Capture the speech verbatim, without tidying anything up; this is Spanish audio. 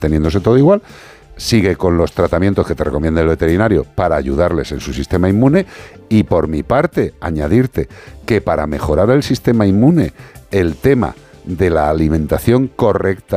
teniéndose todo igual, sigue con los tratamientos que te recomienda el veterinario para ayudarles en su sistema inmune y por mi parte añadirte que para mejorar el sistema inmune el tema de la alimentación correcta